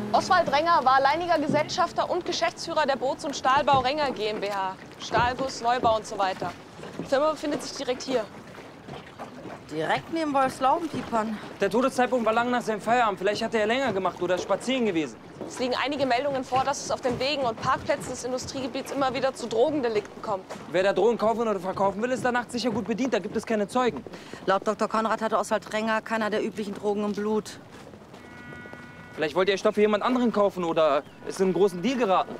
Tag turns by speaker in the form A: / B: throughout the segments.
A: Oswald Renger war alleiniger Gesellschafter und Geschäftsführer der Boots- und Stahlbau Renger GmbH. Stahlguss, Neubau und so weiter. Die Firma befindet sich direkt hier.
B: Direkt neben Wolfslaubenpiepern.
C: Der Todeszeitpunkt war lang nach seinem Feierabend. Vielleicht hat er länger gemacht oder spazieren gewesen.
A: Es liegen einige Meldungen vor, dass es auf den Wegen und Parkplätzen des Industriegebiets immer wieder zu Drogendelikten kommt.
C: Wer da Drogen kaufen oder verkaufen will, ist danach sicher gut bedient. Da gibt es keine Zeugen.
B: Laut Dr. Konrad hatte Oswald Renger keiner der üblichen Drogen im Blut.
C: Vielleicht wollte er Stoff für jemand anderen kaufen oder ist in einen großen Deal geraten.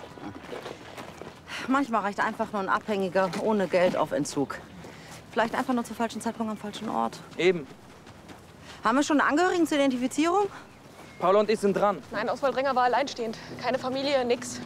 B: Manchmal reicht einfach nur ein Abhängiger ohne Geld auf Entzug. Vielleicht einfach nur zur falschen Zeitpunkt am falschen Ort.
C: Eben.
B: Haben wir schon einen Angehörigen zur Identifizierung?
C: Paula und ich sind dran.
A: Nein, Oswald Renger war alleinstehend. Keine Familie, nix.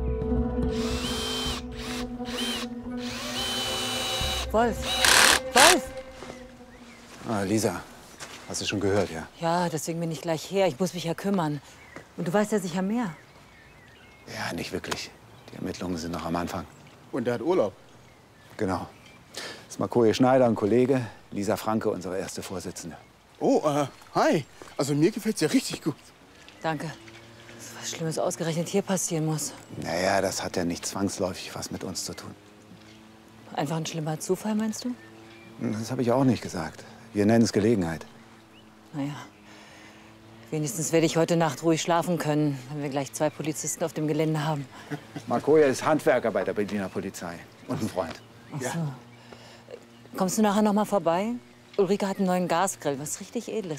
D: Wolf! Wolf!
E: Ah, Lisa, hast du schon gehört, ja?
D: Ja, deswegen bin ich gleich her. Ich muss mich ja kümmern. Und du weißt ja sicher mehr.
E: Ja, nicht wirklich. Die Ermittlungen sind noch am Anfang.
F: Und der hat Urlaub.
E: Genau. Das ist Marcoje Schneider, ein Kollege. Lisa Franke, unsere erste Vorsitzende.
F: Oh, hi. Also mir gefällt's ja richtig gut.
D: Danke. Dass was Schlimmes ausgerechnet hier passieren muss.
E: Naja, das hat ja nicht zwangsläufig was mit uns zu tun.
D: Einfach ein schlimmer Zufall, meinst du?
E: Das habe ich auch nicht gesagt. Wir nennen es Gelegenheit.
D: Naja. Wenigstens werde ich heute Nacht ruhig schlafen können, wenn wir gleich 2 Polizisten auf dem Gelände haben.
E: Marcoje ist Handwerker bei der Berliner Polizei. Und ein Freund.
D: Ach so. Kommst du nachher noch mal vorbei? Ulrike hat einen neuen Gasgrill, was richtig Edles.